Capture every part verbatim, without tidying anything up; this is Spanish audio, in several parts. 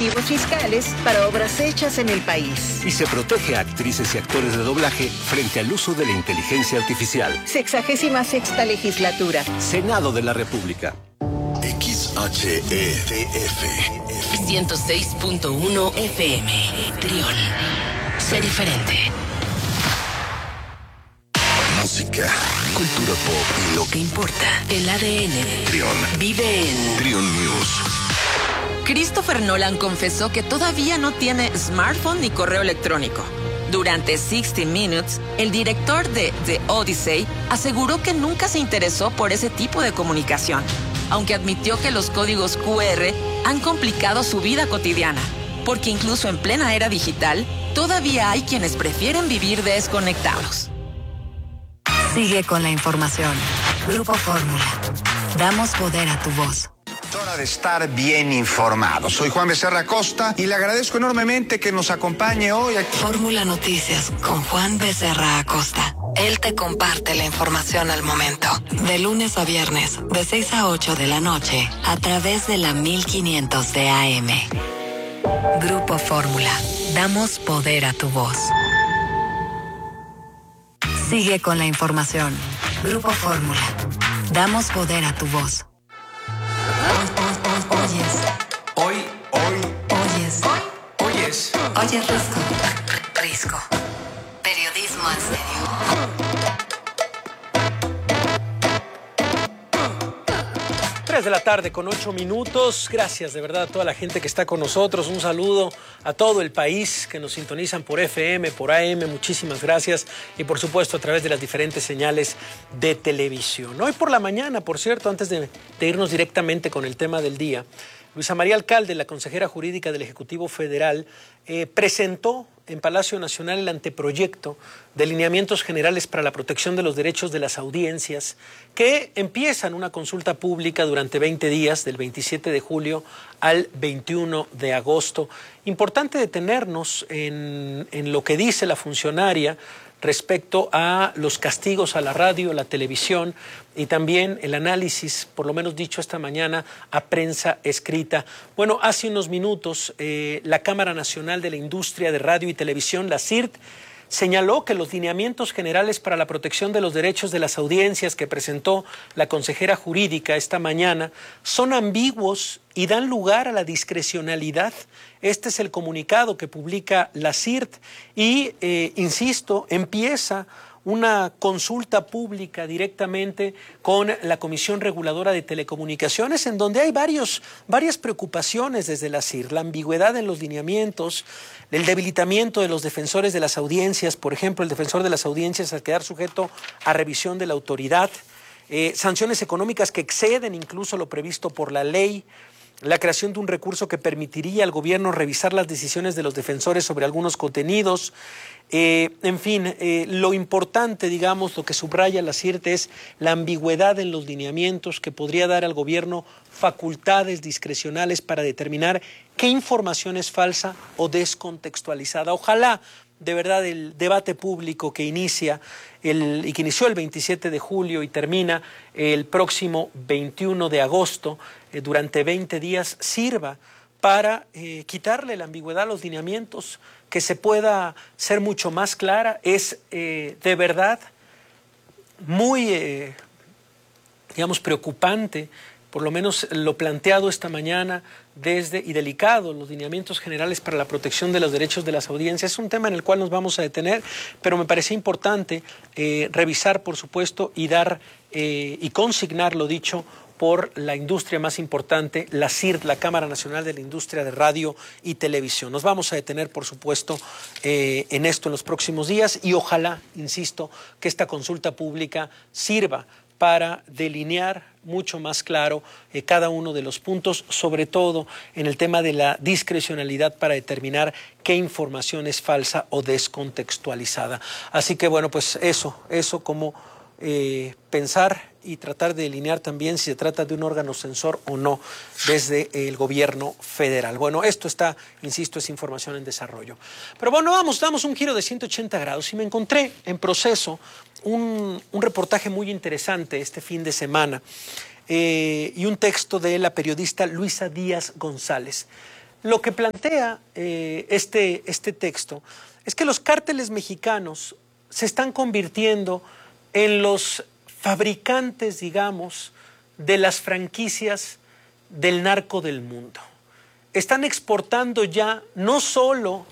incentivos fiscales para obras hechas en el país. Y se protege a actrices y actores de doblaje frente al uso de la inteligencia artificial. Sexagésima sexta legislatura. Senado de la República. X H E T F ciento seis punto uno F M. Trión. Sé diferente. Música, cultura pop y lo que importa. El A D N. Trión. Vive en Trión News. Christopher Nolan confesó que todavía no tiene smartphone ni correo electrónico. Durante sixty minutes, el director de The Odyssey aseguró que nunca se interesó por ese tipo de comunicación, aunque admitió que los códigos Q R han complicado su vida cotidiana, porque incluso en plena era digital, todavía hay quienes prefieren vivir desconectados. Sigue con la información. Grupo Fórmula. Damos poder a tu voz. Hora de estar bien informado. Soy Juan Becerra Costa y le agradezco enormemente que nos acompañe hoy aquí. Fórmula Noticias con Juan Becerra Acosta. Él te comparte la información al momento. De lunes a viernes, de seis a ocho de la noche, a través de la mil quinientos de A M. Grupo Fórmula. Damos poder a tu voz. Sigue con la información. Grupo Fórmula. Damos poder a tu voz. Oyes. Hoy, hoy. Oyes. Oyes. Oyes Risco. Risco. Periodismo en serio. tres de la tarde con ocho minutos. Gracias de verdad a toda la gente que está con nosotros. Un saludo a todo el país que nos sintonizan por F M, por A M. Muchísimas gracias. Y por supuesto a través de las diferentes señales de televisión. Hoy por la mañana, por cierto, antes de, de irnos directamente con el tema del día, Luisa María Alcalde, la consejera jurídica del Ejecutivo Federal, eh, presentó en Palacio Nacional el anteproyecto de lineamientos generales para la protección de los derechos de las audiencias, que empiezan una consulta pública durante veinte días, del veintisiete de julio al veintiuno de agosto. Importante detenernos en, en lo que dice la funcionaria respecto a los castigos a la radio, a la televisión y también el análisis, por lo menos dicho esta mañana, a prensa escrita. Bueno, hace unos minutos eh, la Cámara Nacional de la Industria de Radio y Televisión, la C I R T, señaló que los lineamientos generales para la protección de los derechos de las audiencias que presentó la consejera jurídica esta mañana son ambiguos y dan lugar a la discrecionalidad. Este es el comunicado que publica la C I R T y, eh, insisto, empieza una consulta pública directamente con la Comisión Reguladora de Telecomunicaciones, en donde hay varios, varias preocupaciones desde la C I R T. La ambigüedad en los lineamientos, el debilitamiento de los defensores de las audiencias, por ejemplo, el defensor de las audiencias al quedar sujeto a revisión de la autoridad, eh, sanciones económicas que exceden incluso lo previsto por la ley, la creación de un recurso que permitiría al gobierno revisar las decisiones de los defensores sobre algunos contenidos. Eh, en fin, eh, lo importante, digamos, lo que subraya la C I R T es la ambigüedad en los lineamientos que podría dar al gobierno facultades discrecionales para determinar qué información es falsa o descontextualizada. Ojalá, de verdad, el debate público que inicia el, y que inició el veintisiete de julio y termina el próximo veintiuno de agosto, eh, durante veinte días, sirva para eh, quitarle la ambigüedad a los lineamientos, que se pueda ser mucho más clara. Es eh, de verdad muy, eh, digamos, preocupante, por lo menos lo planteado esta mañana desde, y delicado, los lineamientos generales para la protección de los derechos de las audiencias. Es un tema en el cual nos vamos a detener, pero me parece importante eh, revisar, por supuesto, y dar eh, y consignar lo dicho por la industria más importante, la C I R T, la Cámara Nacional de la Industria de Radio y Televisión. Nos vamos a detener, por supuesto, eh, en esto en los próximos días y ojalá, insisto, que esta consulta pública sirva para delinear mucho más claro eh, cada uno de los puntos, sobre todo en el tema de la discrecionalidad para determinar qué información es falsa o descontextualizada. Así que, bueno, pues eso, eso como eh, pensar y tratar de delinear también si se trata de un órgano censor o no desde el gobierno federal. Bueno, esto está, insisto, es información en desarrollo. Pero bueno, vamos, damos un giro de ciento ochenta grados y me encontré en proceso un, un reportaje muy interesante este fin de semana eh, y un texto de la periodista Luisa Díaz González. lo que plantea eh, este, este texto es que los cárteles mexicanos se están convirtiendo en los fabricantes, digamos, de las franquicias del narco del mundo. Están exportando ya no solo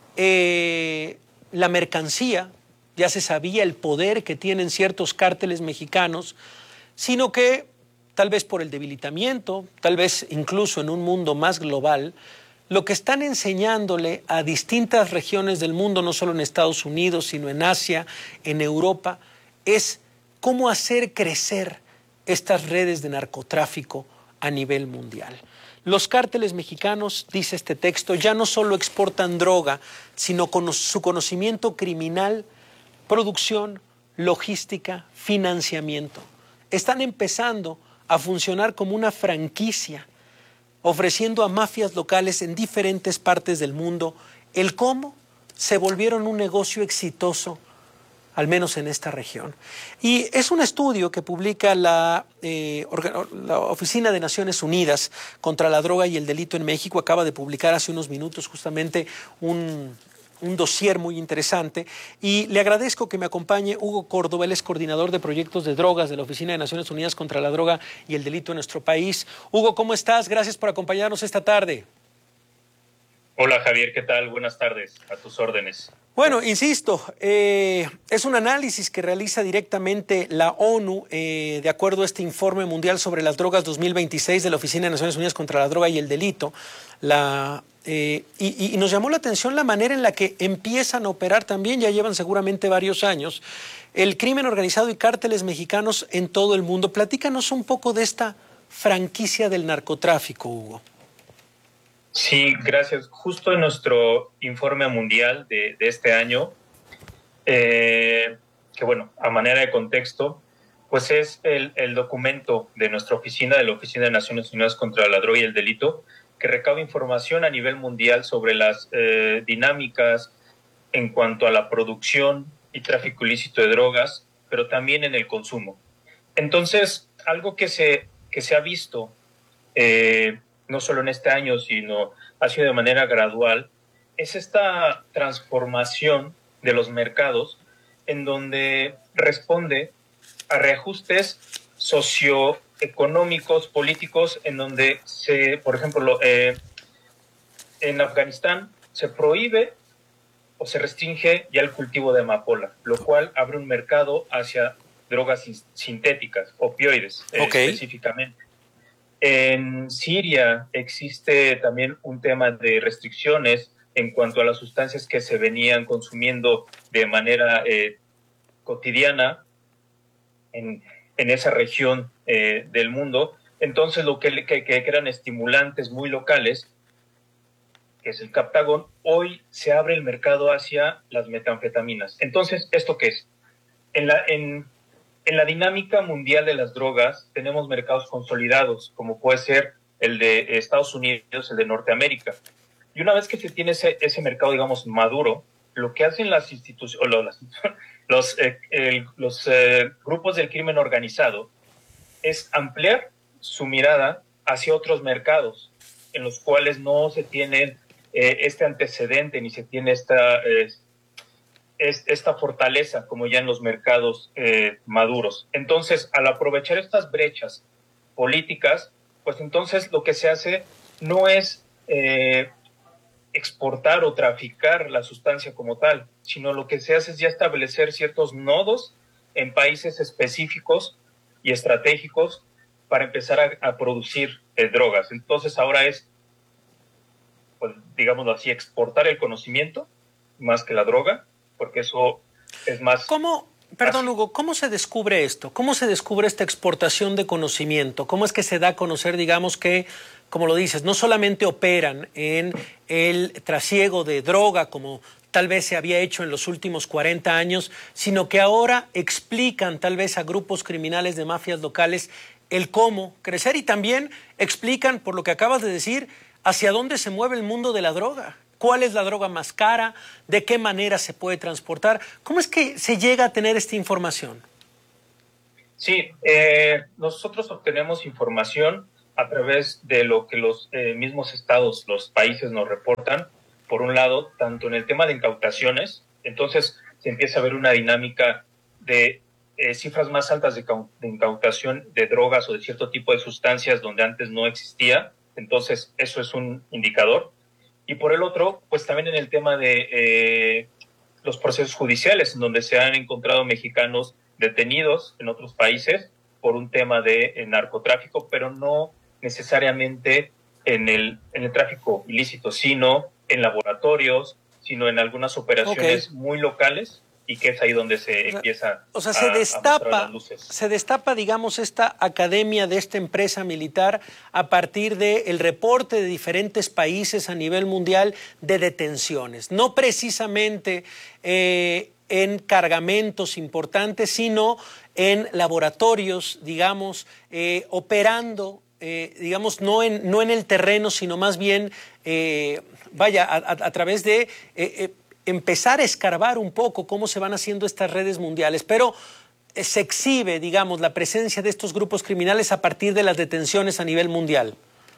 eh, la mercancía, ya se sabía el poder que tienen ciertos cárteles mexicanos, sino que tal vez por el debilitamiento, tal vez incluso en un mundo más global, lo que están enseñándole a distintas regiones del mundo, no solo en Estados Unidos, sino en Asia, en Europa, es cómo hacer crecer estas redes de narcotráfico a nivel mundial. Los cárteles mexicanos, dice este texto, ya no solo exportan droga, sino con su conocimiento criminal, producción, logística, financiamiento. Están empezando a funcionar como una franquicia, ofreciendo a mafias locales en diferentes partes del mundo el cómo se volvieron un negocio exitoso, al menos en esta región. Y es un estudio que publica la, eh, la Oficina de Naciones Unidas contra la Droga y el Delito en México. Acaba de publicar hace unos minutos justamente un, un dossier muy interesante. Y le agradezco que me acompañe Hugo Córdoba, él es coordinador de proyectos de drogas de la Oficina de Naciones Unidas contra la Droga y el Delito en nuestro país. Hugo, ¿cómo estás? Gracias por acompañarnos esta tarde. Hola Javier, ¿qué tal? Buenas tardes, a tus órdenes. Bueno, insisto, eh, es un análisis que realiza directamente la ONU eh, de acuerdo a este informe mundial sobre las drogas dos mil veintiséis de la Oficina de Naciones Unidas contra la Droga y el Delito. La, eh, y, y nos llamó la atención la manera en la que empiezan a operar también, ya llevan seguramente varios años, el crimen organizado y cárteles mexicanos en todo el mundo. Platícanos un poco de esta franquicia del narcotráfico, Hugo. Sí, gracias. Justo en nuestro informe mundial de, de este año, eh, que bueno, a manera de contexto, pues es el, el documento de nuestra oficina, de la Oficina de Naciones Unidas contra la Droga y el Delito, que recaba información a nivel mundial sobre las eh, dinámicas en cuanto a la producción y tráfico ilícito de drogas, pero también en el consumo. Entonces, algo que se, que se ha visto eh, no solo en este año, sino ha sido de manera gradual, es esta transformación de los mercados en donde responde a reajustes socioeconómicos, políticos, en donde, se, por ejemplo, eh, en Afganistán se prohíbe o se restringe ya el cultivo de amapola, lo cual abre un mercado hacia drogas sintéticas, opioides eh, okay. específicamente. En Siria existe también un tema de restricciones en cuanto a las sustancias que se venían consumiendo de manera eh, cotidiana en, en esa región eh, del mundo. Entonces, lo que, que, que eran estimulantes muy locales, que es el Captagón, hoy se abre el mercado hacia las metanfetaminas. Entonces, ¿esto qué es? En la... En, En la dinámica mundial de las drogas tenemos mercados consolidados, como puede ser el de Estados Unidos, el de Norteamérica. Y una vez que se tiene ese, ese mercado, digamos, maduro, lo que hacen las instituciones, los, los, eh, el, los eh, grupos del crimen organizado es ampliar su mirada hacia otros mercados en los cuales no se tiene eh, este antecedente ni se tiene esta... Eh, Es esta fortaleza como ya en los mercados eh, maduros. Entonces, al aprovechar estas brechas políticas, pues entonces lo que se hace no es eh, exportar o traficar la sustancia como tal, sino lo que se hace es ya establecer ciertos nodos en países específicos y estratégicos para empezar a, a producir eh, drogas. Entonces ahora es, pues, digámoslo así, exportar el conocimiento más que la droga, porque eso es más... ¿Cómo, perdón Hugo, cómo se descubre esto? ¿Cómo se descubre esta exportación de conocimiento? ¿Cómo es que se da a conocer, digamos, que, como lo dices, no solamente operan en el trasiego de droga, como tal vez se había hecho en los últimos cuarenta años, sino que ahora explican tal vez a grupos criminales de mafias locales el cómo crecer y también explican, por lo que acabas de decir, hacia dónde se mueve el mundo de la droga? ¿Cuál es la droga más cara? ¿De qué manera se puede transportar? ¿Cómo es que se llega a tener esta información? Sí, eh, nosotros obtenemos información a través de lo que los eh, mismos estados, los países nos reportan, por un lado, tanto en el tema de incautaciones, entonces se empieza a ver una dinámica de eh, cifras más altas de, de incautación de drogas o de cierto tipo de sustancias donde antes no existía, entonces eso es un indicador. Y por el otro, pues también en el tema de eh, los procesos judiciales, en donde se han encontrado mexicanos detenidos en otros países por un tema de eh, narcotráfico, pero no necesariamente en el, en el tráfico ilícito, sino en laboratorios, sino en algunas operaciones okay. muy locales, y que es ahí donde se o sea, empieza o sea, a, se destapa, a las luces. Se destapa, digamos, esta academia de esta empresa militar a partir del reporte de diferentes países a nivel mundial de detenciones. No precisamente eh, en cargamentos importantes, sino en laboratorios, digamos, eh, operando, eh, digamos, no en, no en el terreno, sino más bien, eh, vaya, a, a, a través de... Eh, eh, empezar a escarbar un poco cómo se van haciendo estas redes mundiales, pero se exhibe, digamos, la presencia de estos grupos criminales a partir de las detenciones a nivel mundial.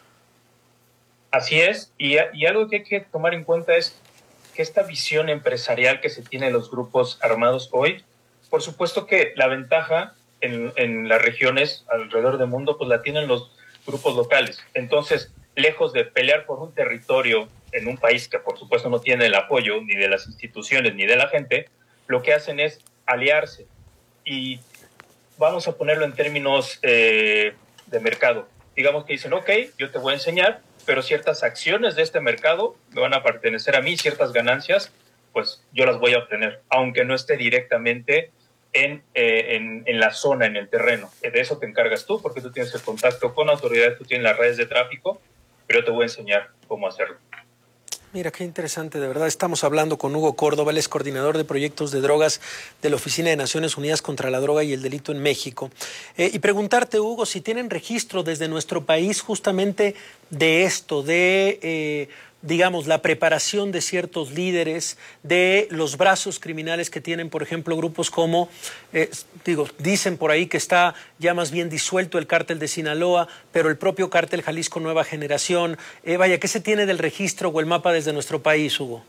Así es, y, y algo que hay que tomar en cuenta es que esta visión empresarial que se tiene en los grupos armados hoy, por supuesto que la ventaja en, en las regiones alrededor del mundo, pues la tienen los grupos locales. Entonces, lejos de pelear por un territorio en un país que por supuesto no tiene el apoyo ni de las instituciones ni de la gente, lo que hacen es aliarse. Y vamos a ponerlo en términos eh, de mercado. Digamos que dicen, ok, yo te voy a enseñar, pero ciertas acciones de este mercado me van a pertenecer a mí, ciertas ganancias, pues yo las voy a obtener, aunque no esté directamente en, eh, en, en la zona, en el terreno. De eso te encargas tú, porque tú tienes el contacto con autoridades, tú tienes las redes de tráfico, pero yo te voy a enseñar cómo hacerlo. Mira, qué interesante, de verdad. Estamos hablando con Hugo Córdoba, él es coordinador de proyectos de drogas de la Oficina de Naciones Unidas contra la Droga y el Delito en México. Eh, y preguntarte, Hugo, si tienen registro desde nuestro país justamente de esto, de, eh, digamos, la preparación de ciertos líderes, de los brazos criminales que tienen, por ejemplo, grupos como, eh, digo, dicen por ahí que está ya más bien disuelto el cártel de Sinaloa, pero el propio cártel Jalisco Nueva Generación. Eh, vaya, ¿qué se tiene del registro o el mapa desde nuestro país, Hugo?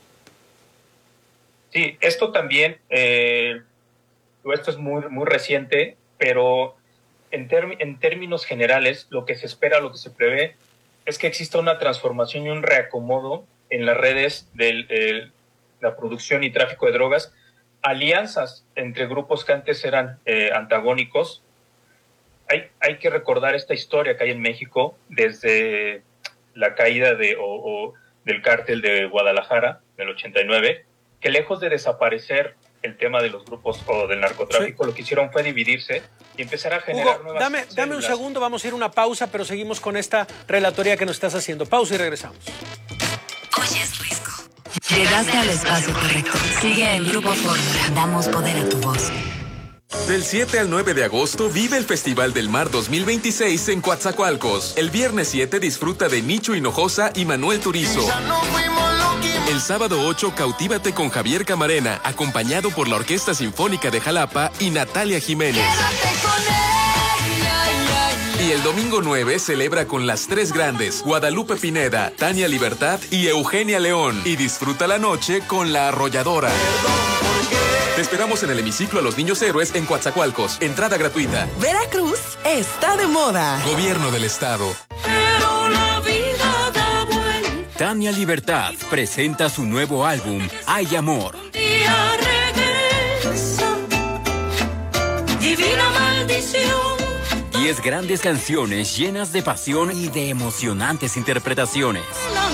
Sí, esto también, eh, esto es muy, muy reciente, pero en, term- en términos generales, lo que se espera, lo que se prevé, es que exista una transformación y un reacomodo en las redes de eh, la producción y tráfico de drogas, alianzas entre grupos que antes eran eh, antagónicos. Hay, hay que recordar esta historia que hay en México desde la caída de, o, o del cártel de Guadalajara del ochenta y nueve, que lejos de desaparecer el tema de los grupos o del narcotráfico, sí, lo que hicieron fue dividirse y empezar a generar Hugo, nuevas dame, células. dame un segundo, vamos a ir a una pausa, pero seguimos con esta relatoría que nos estás haciendo. Pausa y regresamos. Oyes Risco. Llegaste al espacio correcto. Sigue el Grupo Fórmula. Damos poder a tu voz. Del siete al nueve de agosto vive el Festival del Mar dos mil veintiséis en Coatzacoalcos. El viernes siete disfruta de Nicho Hinojosa y Manuel Turizo. El sábado ocho cautívate con Javier Camarena, acompañado por la Orquesta Sinfónica de Jalapa y Natalia Jiménez. Y el domingo nueve celebra con las tres grandes, Guadalupe Pineda, Tania Libertad y Eugenia León. Y disfruta la noche con La Arrolladora. Te esperamos en el hemiciclo a los Niños Héroes en Coatzacoalcos. Entrada gratuita. Veracruz está de moda. Gobierno del Estado. Pero la vida da vuelta. Tania Libertad presenta su nuevo álbum, Hay Amor. Día regresa. Divina maldición. Diez grandes canciones llenas de pasión y de emocionantes interpretaciones.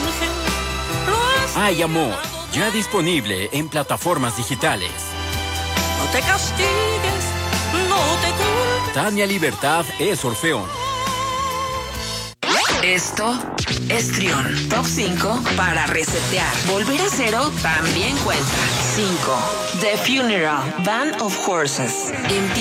Hay Amor, ya disponible en plataformas digitales. No te castigues, no te culpes. Tania Libertad es Orfeón. Esto es Trión. Top cinco para resetear. Volver a cero también cuenta. cinco. The Funeral, Band of Horses.